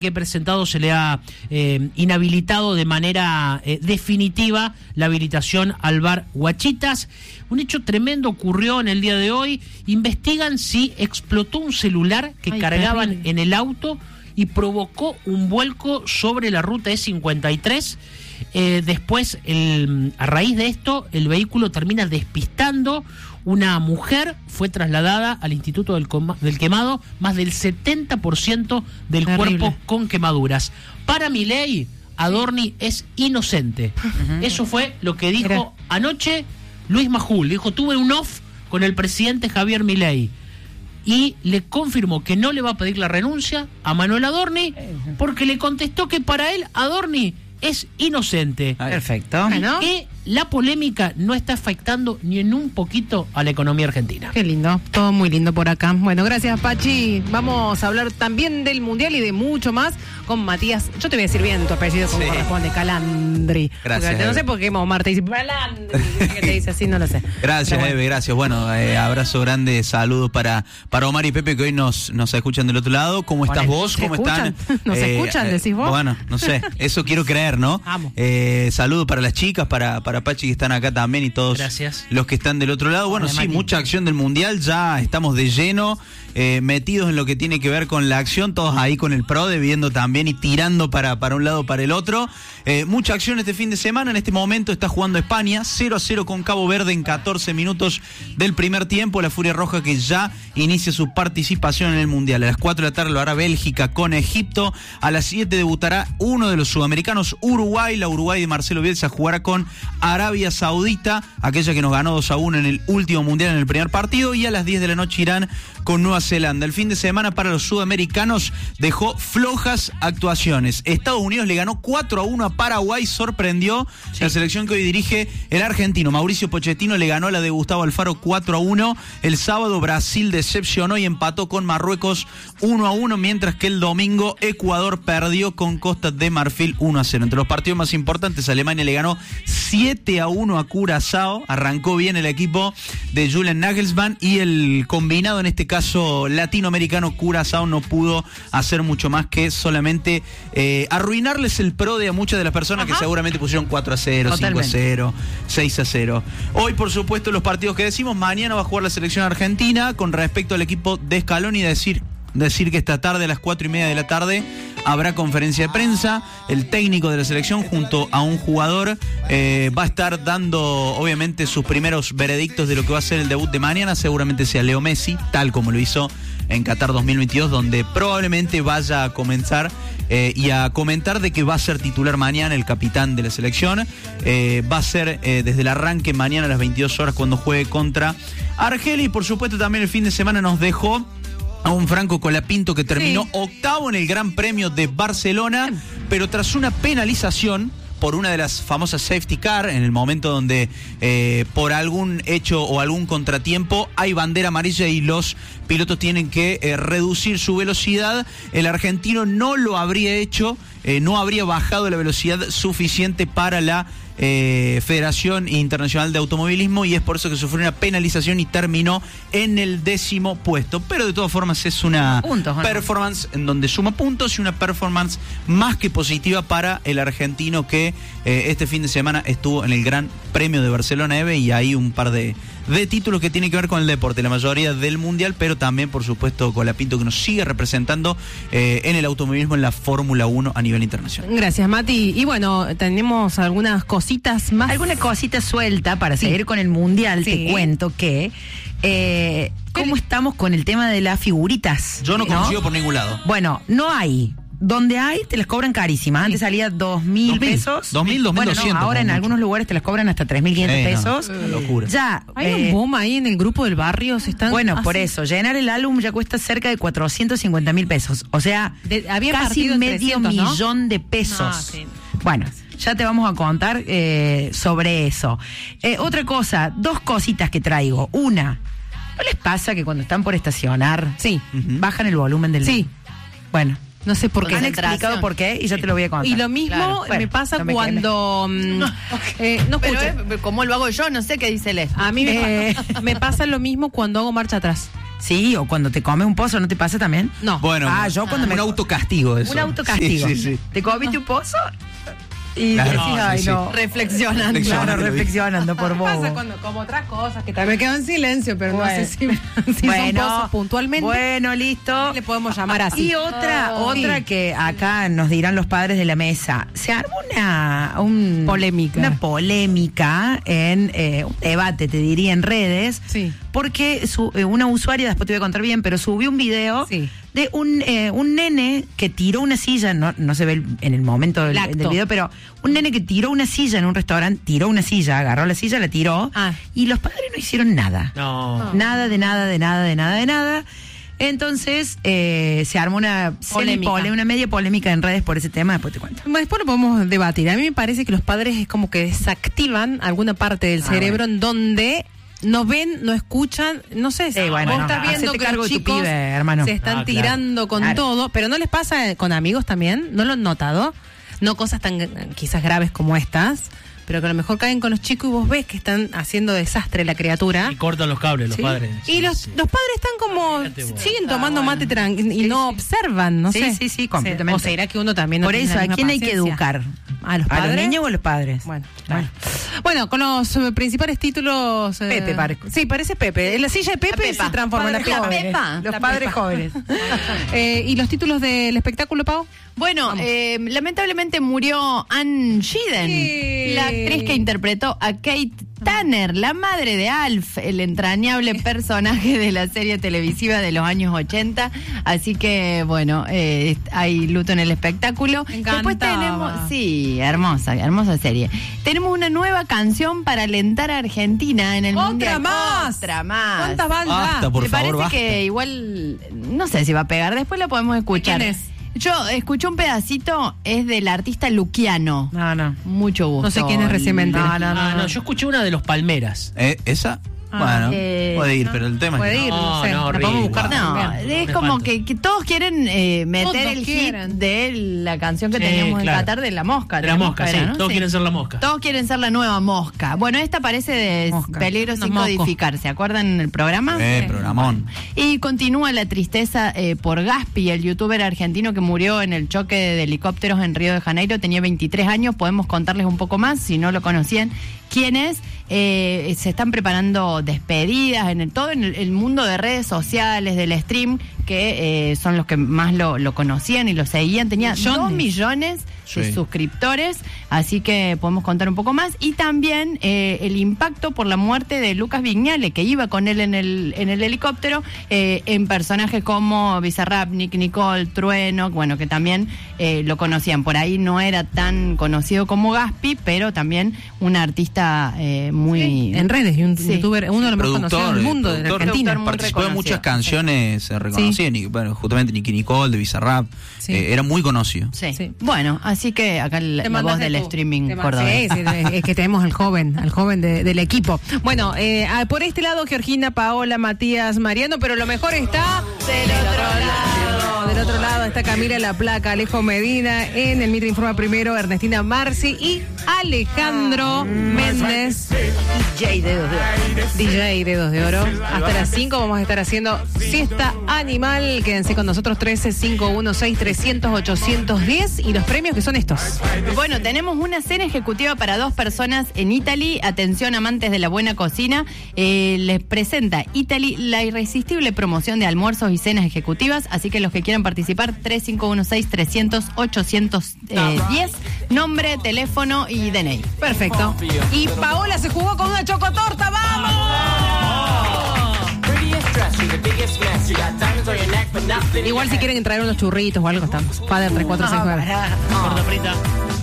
que presentado se le ha inhabilitado de manera definitiva la habilitación al bar Huachitas. Un hecho tremendo ocurrió en el día de hoy. Investigan si explotó un celular que cargaban terrible en el auto y provocó un vuelco sobre la ruta E53. Después, a raíz de esto, el vehículo termina despistando. Una mujer fue trasladada al Instituto del Quemado, más del 70% del terrible cuerpo con quemaduras. Para Milei, Adorni es inocente. Eso fue lo que dijo anoche Luis Majul. Dijo, tuve un off con el presidente Javier Milei y le confirmó que no le va a pedir la renuncia a Manuel Adorni porque le contestó que para él Adorni es inocente. Perfecto. Y la polémica no está afectando ni en un poquito a la economía argentina. Qué lindo, todo muy lindo por acá. Bueno, gracias, Pachi. Vamos a hablar también del Mundial y de mucho más con Matías. Yo te voy a decir bien tu apellido como corresponde, Calandri. Gracias. No sé por qué Omar te dice Calandri, que te dice así, no lo sé. Gracias, bueno. Eve, gracias. Bueno, abrazo grande, saludos para Omar y Pepe que hoy nos escuchan del otro lado. ¿Cómo estás vos? ¿Cómo están? ¿Nos escuchan, decís vos? Bueno, no sé, eso quiero creer, ¿no? Vamos. Saludos para las chicas, para Pachi que están acá también y todos los que están del otro lado. Bueno, sí, mucha acción del Mundial, ya estamos de lleno, metidos en lo que tiene que ver con la acción, todos ahí con el PRODE viendo también y tirando para un lado para el otro. Mucha acción este fin de semana. En este momento está jugando España 0-0 con Cabo Verde en 14 minutos del primer tiempo. La Furia Roja que ya inicia su participación en el Mundial. A las 4 de la tarde lo hará Bélgica con Egipto. A las 7 debutará uno de los sudamericanos, Uruguay. La Uruguay de Marcelo Bielsa jugará con Arabia Saudita, aquella que nos ganó 2-1 en el último Mundial en el primer partido. Y a las 10 de la noche Irán con Nueva Zelanda. El fin de semana para los sudamericanos dejó flojas actuaciones. Estados Unidos le ganó 4-1 a Paraguay, sorprendió la selección que hoy dirige el argentino Mauricio Pochettino, le ganó a la de Gustavo Alfaro 4-1. El sábado Brasil decepcionó y empató con Marruecos 1-1, mientras que el domingo Ecuador perdió con Costa de Marfil 1-0. Entre los partidos más importantes, Alemania le ganó 7-1 a Curazao, arrancó bien el equipo de Julian Nagelsmann, y el combinado, en este caso latinoamericano, Curazao, no pudo hacer mucho más que solamente arruinarles el PRODE a muchas de las personas que seguramente pusieron 4-0, 5-0, 6-0. Hoy, por supuesto, los partidos que decimos. Mañana va a jugar la selección argentina. Con respecto al equipo de Scaloni, decir que esta tarde a las 4:30 de la tarde habrá conferencia de prensa. El técnico de la selección junto a un jugador va a estar dando obviamente sus primeros veredictos de lo que va a ser el debut de mañana. Seguramente sea Leo Messi, tal como lo hizo en Qatar 2022, donde probablemente vaya a comenzar y a comentar de que va a ser titular mañana el capitán de la selección. Va a ser desde el arranque mañana a las 22 horas cuando juegue contra Argelia. Y por supuesto también el fin de semana nos dejó a un Franco Colapinto que terminó octavo en el Gran Premio de Barcelona, pero tras una penalización por una de las famosas safety car, en el momento donde por algún hecho o algún contratiempo hay bandera amarilla y los pilotos tienen que reducir su velocidad. El argentino no lo habría hecho, no habría bajado la velocidad suficiente para la Federación Internacional de Automovilismo, y es por eso que sufrió una penalización y terminó en el 10º puesto. Pero de todas formas es una performance en donde suma puntos y una performance más que positiva para el argentino que este fin de semana estuvo en el Gran Premio de Barcelona, Eve, y hay un par de títulos que tienen que ver con el deporte, la mayoría del Mundial, pero también por supuesto Colapinto que nos sigue representando en el automovilismo en la Fórmula 1 a nivel internacional. Gracias, Mati. Y bueno, tenemos algunas cositas más. Alguna cosita suelta para seguir con el Mundial. Te cuento que ¿cómo estamos con el tema de las figuritas? Yo no consigo por ningún lado. Bueno, no hay. Donde hay, te las cobran carísimas. Antes salía 2.000 pesos. 2.200. Bueno, no, ahora en algunos lugares te las cobran hasta 3.500 pesos. No, locura. Ya. Hay un boom ahí en el grupo del barrio. Se están por eso, llenar el álbum ya cuesta cerca de 450.000 pesos. O sea, casi medio 300, millón de pesos. Bueno, ya te vamos a contar sobre eso. Otra cosa, dos cositas que traigo. Una, ¿no les pasa que cuando están por estacionar bajan el volumen del... Sí. Bueno. No sé por qué. Han explicado por qué y ya te lo voy a contar. Y lo mismo me pasa cuando no escucho. Pero como lo hago yo, no sé qué dice él. A mí me pasa lo mismo cuando hago marcha atrás. Sí, o cuando te comes un pozo, ¿no te pasa también? No. Bueno, yo cuando un autocastigo eso. Un autocastigo. Sí. ¿Te comiste un pozo? Y claro, decís, ay, no. Reflexionando. Claro, reflexionando por vos. Pasa cuando como otras cosas que también quedan en silencio, pero no sé si son cosas puntualmente. Bueno, listo. Le podemos llamar así. Y otra que acá nos dirán los padres de la mesa. Se armó una polémica en un debate, te diría, en redes. Sí. Porque una usuaria, después te voy a contar bien, pero subió un video de un nene que tiró una silla, no se ve en el momento del video, pero un nene que tiró una silla en un restaurante, agarró la silla, la tiró, y los padres no hicieron nada. No. Nada de nada. Entonces se armó una media polémica en redes por ese tema, después te cuento. Después lo podemos debatir. A mí me parece que los padres es como que desactivan alguna parte del cerebro en donde no ven, no escuchan, no sé, vos estás viendo que los chicos pibe, hermano. Se están tirando con todo, pero ¿no les pasa con amigos también? ¿No lo han notado? No cosas tan quizás graves como estas, pero que a lo mejor caen con los chicos y vos ves que están haciendo desastre la criatura. Y cortan los cables los padres. Y los padres están como, siguen tomando mate y no observan, no sé. Sí, completamente. O será que uno también no por eso, ¿a quién hay que educar? ¿A los padres? ¿A los niños o a los padres? Bueno, con los principales títulos... Pepe parece. Sí, parece Pepe. En la silla de Pepe se transforma en la Pepa. Los padres jóvenes. ¿Y los títulos del espectáculo, Pau? Bueno, lamentablemente murió Anne Shiden, la actriz que interpretó a Kate Tanner, la madre de Alf, el entrañable personaje de la serie televisiva de los años 80. Así que, bueno, hay luto en el espectáculo. Después tenemos, hermosa serie. Tenemos una nueva canción para alentar a Argentina en el Mundial. Otra más. ¿Cuántas van ya? Me parece que igual, no sé si va a pegar. Después la podemos escuchar. ¿Quién es? Yo escuché un pedacito, es del artista Luciano. No. Mucho gusto. No sé quién es recién me enteré. No, yo escuché una de los Palmeras. ¿Esa? Bueno, puede ir, pero el tema puede es ir, no sé. La horrible. podemos buscar es como que todos quieren meter el hit de la canción que teníamos en Qatar de la mosca. De la mosca, sí. ¿no? Todos quieren ser la mosca. Todos quieren ser la nueva mosca. Bueno, esta parece de peligro sin codificar. ¿Se acuerdan el programa? Programón. Y continúa la tristeza por Gaspi, el youtuber argentino que murió en el choque de helicópteros en Río de Janeiro. Tenía 23 años. Podemos contarles un poco más si no lo conocían. ¿Quién es? Se están preparando despedidas en todo el mundo de redes sociales, del stream, que son los que más lo conocían y lo seguían. Tenía 2 millones de suscriptores, así que podemos contar un poco más. Y también el impacto por la muerte de Lucas Viñale, que iba con él en el helicóptero, en personajes como Bizarrap, Nick Nicole, Trueno, bueno, que también lo conocían. Por ahí no era tan conocido como Gaspi, pero también un artista muy... en redes, y un youtuber, uno de los más conocidos del mundo, de Argentina. Participó en muchas canciones reconocidas, bueno, justamente Nicky Nicole, de Bizarrap, era muy conocido. Sí. Bueno, así que acá la voz del streaming cordobés. Sí, es que tenemos al joven del equipo. Bueno, por este lado, Georgina, Paola, Matías, Mariano, pero lo mejor está del otro lado. Del otro lado está Camila La Placa, Alejo Medina, en el Mitre Informa primero, Ernestina Marci y Alejandro Méndez, DJ Dedos de Oro. Hasta las 5 vamos a estar haciendo Siesta Animal. Quédense con nosotros, 13-516-300-810. Y los premios que son estos. Bueno, tenemos una cena ejecutiva para 2 personas en Italy. Atención, amantes de la buena cocina. Les presenta Italy la irresistible promoción de almuerzos y cenas ejecutivas. Así que los que quieran participar, 3516-300-810. Nombre, teléfono y DNI. Perfecto. Y Paola se jugó con una chocotorta. ¡Vamos! Igual si quieren traer unos churritos o algo, estamos. Padre 3469. Corta frita.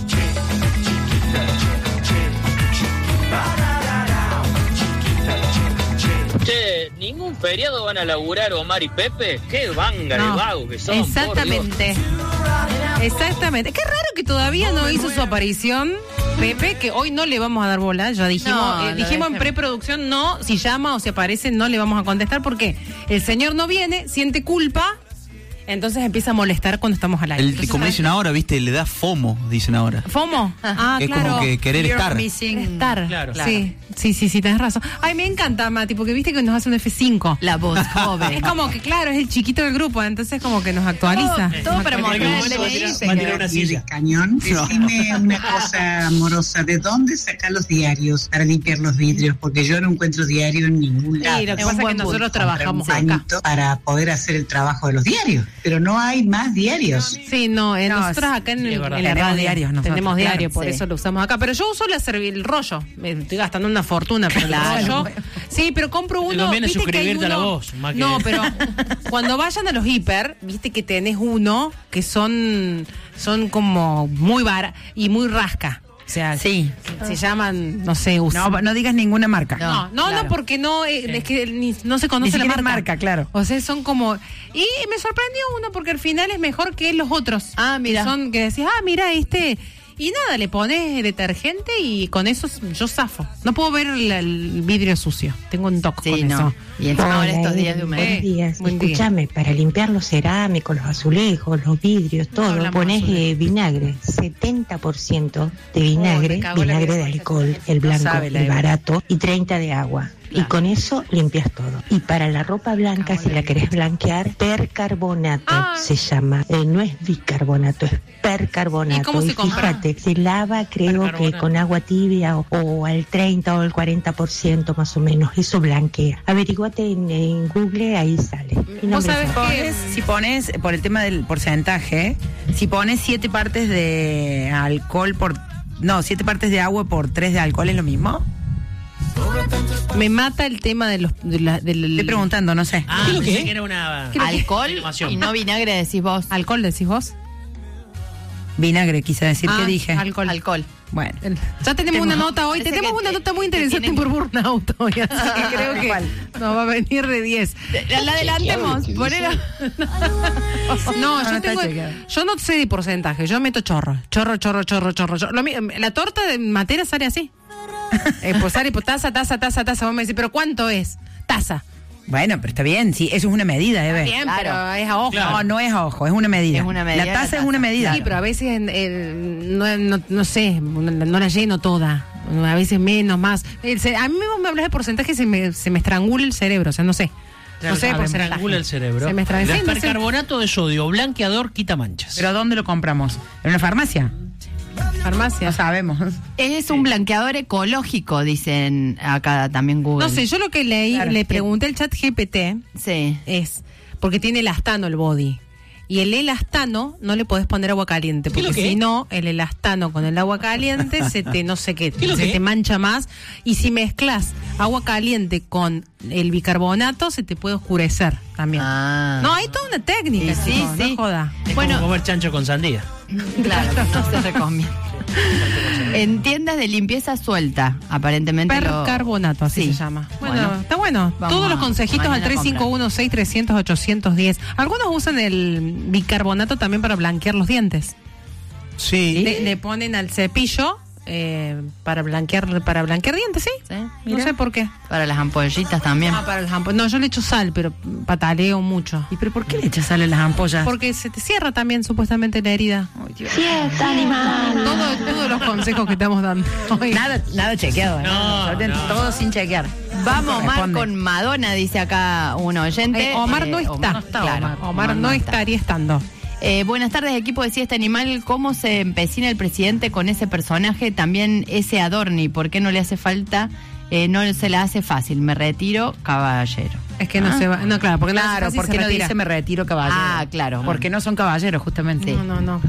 Che, ¿ningún feriado van a laburar Omar y Pepe? ¡Qué banga de vago que son! Exactamente. Exactamente. Qué raro que todavía no hizo su aparición Pepe, que hoy no le vamos a dar bola. Ya dijimos, dijimos en preproducción, no, si llama o se aparece, no le vamos a contestar porque el señor no viene, siente culpa. Entonces empieza a molestar cuando estamos al aire. Entonces, como dicen ahora, ¿viste? Le da FOMO, dicen ahora. ¿FOMO? Es claro. Como que querer estar. Estar. Claro. Sí, tenés razón. Ay, me encanta, Mati, porque viste que nos hace un F5. La voz joven. Es como que, claro, es el chiquito del grupo, entonces como que nos actualiza. Todo para mostrarle una silla. Cañón. Decime una cosa amorosa, ¿de dónde sacar los diarios para limpiar los vidrios? Porque yo no encuentro diario en ningún lado. Sí, lo que pasa es que nosotros trabajamos acá. Para poder hacer el trabajo de los diarios, pero no hay más diarios. Sí, nosotros acá en la radio tenemos diario, por eso lo usamos acá. Pero yo uso el rollo. Me estoy gastando una fortuna por el rollo. Sí, pero compro uno. Te conviene suscribirte a la voz. No, pero cuando vayan a los hiper, viste que tenés uno que son como muy baratos y muy rasca. O sea, sí. Se llaman, no sé, no digas ninguna marca. No, porque es que no se conoce la marca. Claro. O sea, son como... Y me sorprendió uno porque al final es mejor que los otros. Mira. Que decís, mira, Y nada, le pones detergente y con eso yo zafo. No puedo ver el vidrio sucio. Tengo un toque con eso. Y encima ahora estos días de humedad. Buenos días. Escúchame, para limpiar los cerámicos, los azulejos, los vidrios, todo, pones vinagre. 70% de vinagre de alcohol, el blanco, el barato, y 30 de agua. Claro. Y con eso limpias todo. Y para la ropa blanca, si la querés blanquear, percarbonato se llama. No es bicarbonato, es percarbonato. ¿Y cómo se compra? Fíjate, se lava creo que con agua tibia o al 30 o al 40% más o menos. Eso blanquea. Averiguate en Google, ahí sale. ¿Vos sabés qué es? Si pones, por el tema del porcentaje, si pones 7 partes de alcohol 7 partes de agua por 3 de alcohol, ¿es lo mismo? Me mata el tema de los... Estoy preguntando, no sé. ¿Qué? Que era una... Alcohol y no vinagre, decís vos. ¿Alcohol decís vos? Vinagre, quise decir. ¿Qué dije? Alcohol. Bueno. Ya tenemos una nota hoy. Tenemos una nota muy interesante por Burnout hoy. Así que creo que nos va a venir de 10. La adelantemos. Yo no sé de porcentaje. Yo meto chorro. La torta de Matera sale así. Pues sale por taza. Vos me decís, ¿pero cuánto es? Taza. Bueno, pero está bien, sí, eso es una medida, Eve. Bien, pero es a ojo. Claro. No es a ojo, es una medida. La taza es una medida. Sí, pero a veces, no sé, no la lleno toda. A veces menos, más. A mí me hablas de porcentaje, se me estrangula el cerebro, o sea, no sé. No sé, por estrangula el cerebro. Se me estrangula. El percarbonato de sodio, blanqueador, quita manchas. ¿Pero dónde lo compramos? ¿En una farmacia? Farmacia. No sabemos. Es un blanqueador ecológico, dicen acá también Google. No sé, yo lo que leí, le pregunté al chat GPT, es, porque tiene elastano el body. Y el elastano no le podés poner agua caliente, porque si no, el elastano con el agua caliente se te mancha más. Y si mezclas agua caliente con el bicarbonato, se te puede oscurecer también. No, hay toda una técnica, sí. No joda. Es como comer chancho con sandía. Claro, no se recomienda. En tiendas de limpieza suelta, aparentemente. Percarbonato, así se llama. Bueno, está bueno. Todos los consejitos al 351-6300-810. Algunos usan el bicarbonato también para blanquear los dientes. Sí. Le ponen al cepillo para blanquear dientes, ¿sí? No sé por qué. Para las ampollitas también. Para las ampollas. No, yo le echo sal, pero pataleo mucho. ¿Y pero por qué le echas sal a las ampollas? Porque se te cierra también supuestamente la herida. Fiesta animal. Todos los consejos que estamos dando hoy. Nada chequeado. Todo sin chequear. Vamos, Omar, con Madonna, dice acá un oyente. Omar no está. Omar no estaría estando. Buenas tardes, equipo de Siesta Animal. ¿Cómo se empecina el presidente con ese personaje? También ese Adorni, ¿por qué no le hace falta? No se la hace fácil. Me retiro, caballero. Es que no se va. No, claro, porque ¿por qué no dice me retiro, caballero? Claro. Porque no son caballeros, justamente. No.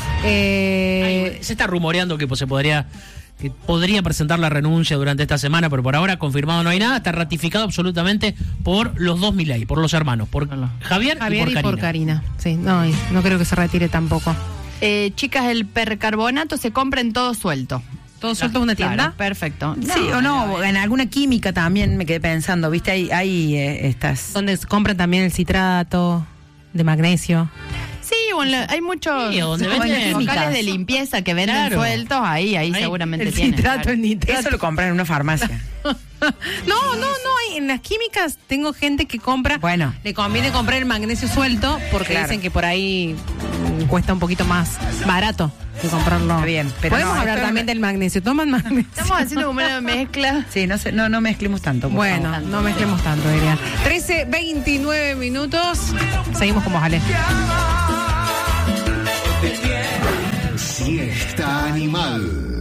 Se está rumoreando que podría presentar la renuncia durante esta semana, pero por ahora confirmado no hay nada. Está ratificado absolutamente por los dos Milei, por los hermanos, por Javier y por Karina. Sí, no creo que se retire tampoco. Chicas, el percarbonato se compra en todo suelto. ¿Todo suelto en una tienda? Claro, perfecto. Sí o no, en alguna química también me quedé pensando, ¿viste? Hay estas... Donde compran también el citrato de magnesio. Sí, hay muchos locales de limpieza que venden sueltos, ahí seguramente el tienen. Citrato, el nitrato. Eso lo compran en una farmacia. No, en las químicas tengo gente que compra. Bueno. Le conviene comprar el magnesio suelto porque dicen que por ahí cuesta un poquito más barato que comprarlo. Está bien, pero podemos hablar también del magnesio. ¿Toman magnesio? Estamos haciendo como una mezcla. Sí, no mezclemos tanto. Bueno, favor. no mezclemos tanto, diría. 13:29 minutos. Seguimos con vos, Ale. Siesta Animal.